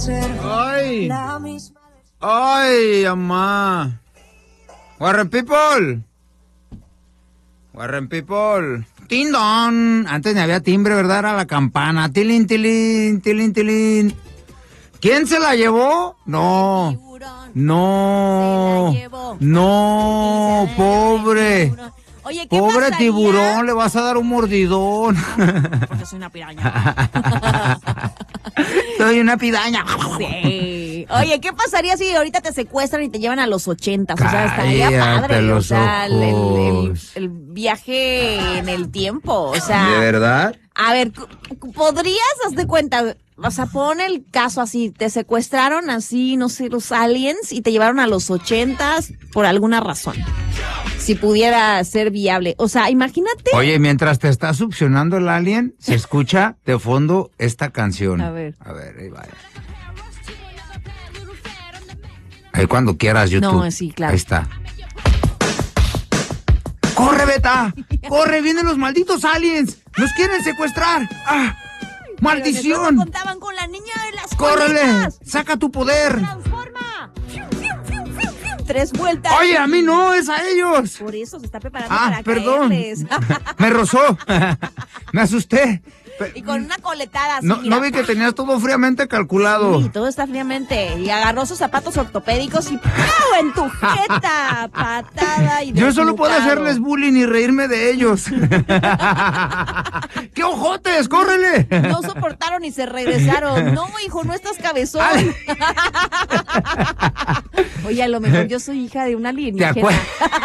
Ay, ay, mamá. Warren people. Warren people. Tindón. Antes ni había timbre, ¿verdad? Era la campana. Tilín, tilín, tilín, tilín. ¿Quién se la llevó? No. No. No, pobre. Oye, ¿qué pobre pasaría? Tiburón, le vas a dar un mordidón. Porque soy una piraña. Soy una piraña. Sí. Oye, ¿qué pasaría si ahorita te secuestran y te llevan a los 80? O sea, estaría Cállate padre. O los sea, ojos. el viaje en el tiempo. O sea, ¿De verdad? a ver, ¿podrías, hazte cuenta? O sea, pon el caso así, te secuestraron así, no sé, los aliens y te llevaron a los 80s por alguna razón. Si pudiera ser viable. O sea, imagínate. Oye, mientras te está succionando el alien, se escucha de fondo esta canción. A ver. Ahí va. Ahí cuando quieras, YouTube. No, sí, claro. Ahí está. ¡Corre, Beta! ¡Corre! ¡Vienen los malditos aliens! ¡Nos quieren secuestrar! ¡Ah! ¡Maldición! No contaban con la niña de las ¡Córrele! colitas. ¡Saca tu poder! ¡Transforma! 3 vueltas. Oye, a mí no, es a ellos. Por eso se está preparando para perdón. caerles. Me rozó. Me asusté. Y con una coletada así, No, mira. no vi que tenías todo fríamente calculado. Sí, todo está fríamente. Y agarró sus zapatos ortopédicos y ¡pau! En tu jeta. Patada y Yo solo puedo desnucado. hacerles bullying y reírme de ellos. ¡Qué ojotes! ¡Córrele! No soportaron y se regresaron. No, hijo, no estás cabezón. Oye, a lo mejor yo soy hija de una ¿Te alienígena. acuerdas?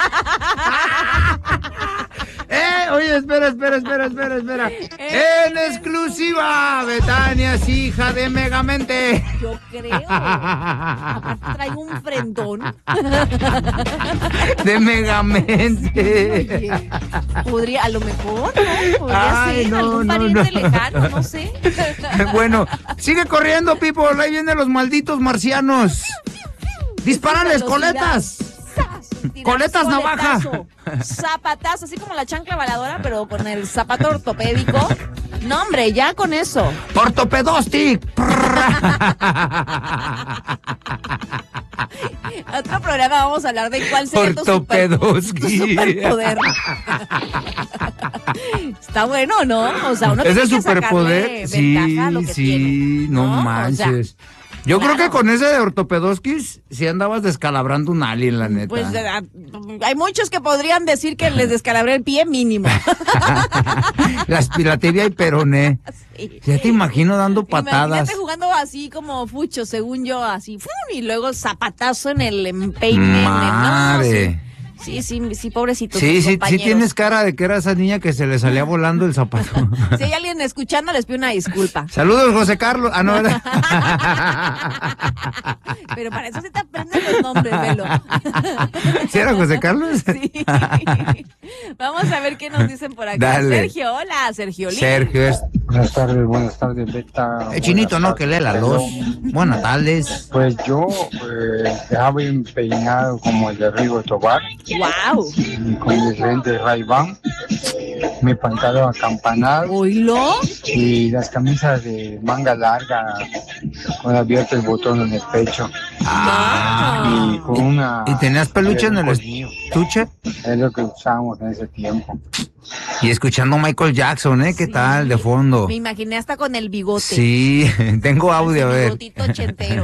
Oye, espera. En exclusiva, Betania es hija de Megamente. Yo creo. Aparte traigo un frentón. De Megamente. Oye, podría, a lo mejor, ¿no? Podría Ay, ser no, algún no, pariente no. lejano, no sé. Bueno, sigue corriendo, people. Ahí vienen los malditos marcianos. ¡Dispárales, coletas! ¡Coletas navaja! Zapatazo, así como la chancla baladora, pero con el zapato ortopédico. No, hombre, ya con eso. ¡Ortopedostic! Otro programa vamos a hablar de cuál sería tu superpoder. Está bueno, ¿no? O sea, uno tiene ¿Ese que superpoder? sacarle Sí, ventaja a lo que tiene, no ¿no? manches. O sea, yo creo claro. que con ese de ortopedoskis sí andabas descalabrando un alien, la neta. Pues hay muchos que podrían decir que les descalabré el pie mínimo. La tibia y peroné. Sí. Ya te imagino dando patadas. Imagínate jugando así como fucho, según yo, así, ¡fum! Y luego zapatazo en el empeine. Madre. Sí, pobrecito. Sí, tienes cara de que era esa niña que se le salía volando el zapato. Si hay alguien escuchando, les pido una disculpa. Saludos, José Carlos. Ah, no, ¿verdad? Pero para eso se te aprenden los nombres, velo. ¿Sí era José Carlos? Sí. Vamos a ver qué nos dicen por acá. Dale. Sergio, hola, Sergio. Sergio es Buenas tardes, Beta. chinito, ¿no? Que lee la luz. Buenas tardes. Pues yo dejaba bien peinado como el de Rigo Tobar, Wow. con mis lentes Ray-Ban, mi pantalón acampanado ¿Oílo? y las camisas de manga larga con abierto el botón en el pecho Ah. y con una... ¿Y tenías peluche en el colmillo. estuche? Es lo que usábamos en ese tiempo. Y escuchando Michael Jackson, ¿eh? ¿Qué Sí. tal? De fondo. Me imaginé hasta con el bigote. Sí, tengo audio, a Ese ver. bigotito ochentero.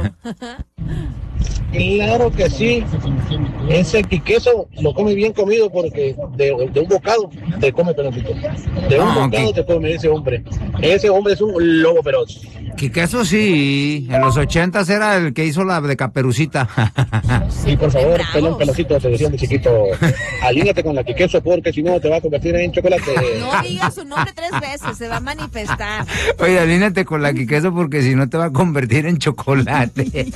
Claro que sí. Ese queso lo come bien comido porque de un bocado te come pelotito. De un bocado ok. te come ese hombre. Ese hombre es un lobo feroz. Que eso sí, en los 80s era el que hizo la de Caperucita. Y por favor, bravos. pelocito, te decían de chiquito, alíñate con la queso porque si no te va a convertir en chocolate. No digas su nombre 3 veces, se va a manifestar. Oye, alíñate con la queso porque si no te va a convertir en chocolate.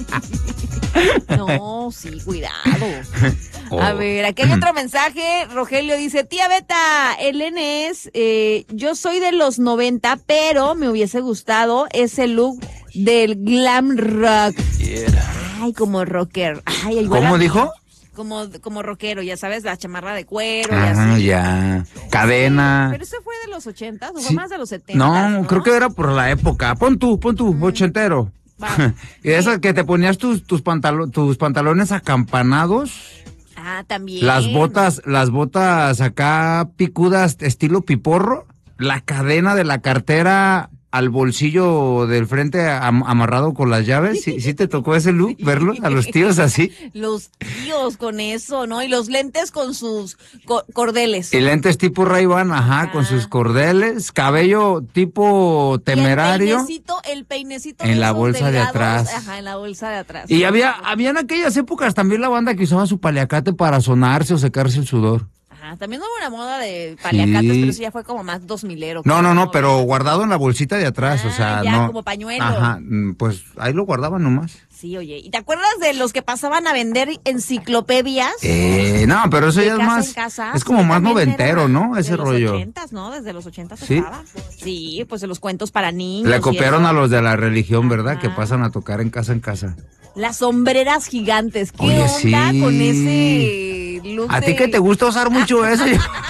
No, sí, cuidado. A ver, aquí hay otro mensaje. Rogelio dice, tía Beta, el N es, yo soy de los 90, pero me hubiese gustado ese look del glam rock. Ay, como rocker. Ay, igual ¿Cómo a mí. dijo? Como rockero, ya sabes, la chamarra de cuero y Ah, así. ya. Cadena. Pero eso fue de los 80, o Sí. fue más de los 70. No, creo que era por la época. Pon tú, ochentero. Va. Y esas que te ponías tus pantalones acampanados. Ah, también. Las botas acá picudas, estilo piporro. La cadena de la cartera al bolsillo del frente amarrado con las llaves. ¿Sí te tocó ese look, verlo? A los tíos así. Los tíos con eso, ¿no? Y los lentes con sus cordeles. Y lentes tipo Ray-Ban, ajá, con sus cordeles. Cabello tipo temerario. Y el peinecito en la bolsa delgados, de atrás. Ajá, en la bolsa de atrás. Y había en aquellas épocas también la banda que usaba su paliacate para sonarse o secarse el sudor. Ajá, también hubo una moda de paliacates, Sí. pero eso ya fue como más 2000ero. No, pero guardado en la bolsita de atrás, o sea, ya, no. como pañuelo. Ajá, pues ahí lo guardaban nomás. Sí, oye, ¿y te acuerdas de los que pasaban a vender enciclopedias? No, pero eso De ya es casa más, en casa. es como Sí, más también noventero, era ¿no? Ese de rollo. los 80s, ¿no? Desde los 80s ¿Sí? estaba. Sí, pues de los cuentos para niños. Le y copiaron eso. a los de la religión, ¿verdad? Ajá. Que pasan a tocar en casa en casa. Las sombreras gigantes. ¿Qué Oye, onda sí. con ese look A ti que te gusta usar mucho eso.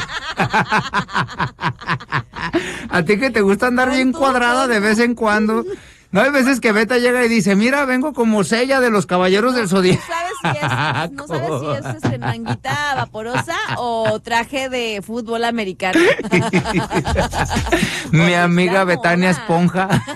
A ti que te gusta andar bien cuadrada de vez en cuando. No hay veces que Beta llega y dice, mira, vengo como Sella de los Caballeros del Zodiaco. No sabes si es manguita vaporosa o traje de fútbol americano. Mi Oye, amiga está Betania moda. Esponja.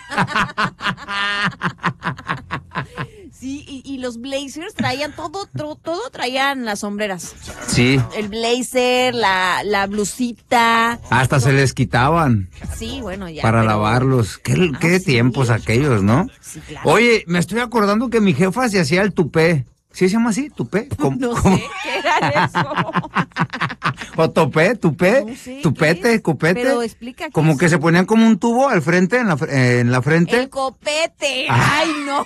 Sí, y los blazers traían todo traían las sombreras. Sí, El blazer, la blusita. hasta se les quitaban Sí, bueno, ya. para pero- lavarlos. Qué sí. tiempos aquellos, ¿no? Sí, claro. Oye, me estoy acordando que mi jefa se hacía el tupé. ¿Sí se llama así? ¿Tupé? No sé qué era eso. ¿O topé? ¿Tupé? No sé, ¿Tupete? ¿qué es? ¿Cupete? Pero explica qué Como es. que se ponían como un tubo al frente, en la frente. El copete. Ah. Ay, no.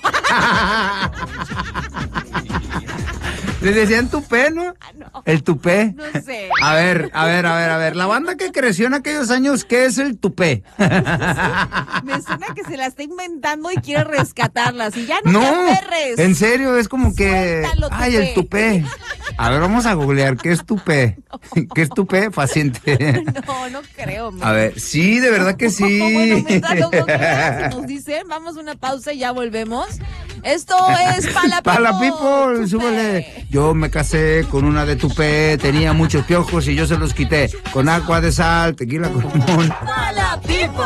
Les decían tupé, ¿no? No. El tupé. No sé. A ver. La banda que creció en aquellos años, ¿qué es el tupé? Me suena que se la está inventando y quiere rescatarlas. Y ya no te aferres. En serio, es como que... Suéltalo, Ay, el tupé. A ver, vamos a googlear, ¿qué es tupé? ¿Qué es tupé? Paciente. No creo. A ver, sí, de verdad que sí. Bueno, mientras los googleas y nos dicen, vamos a una pausa y ya volvemos. Esto es Pala People. Pala People, Tupé. súbele. Yo me casé con una de tupé, tenía muchos piojos y yo se los quité. Con agua de sal, tequila con limón. Pala People.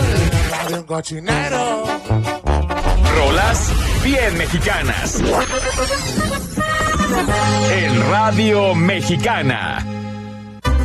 Rolas bien mexicanas. En Radio Mexicana.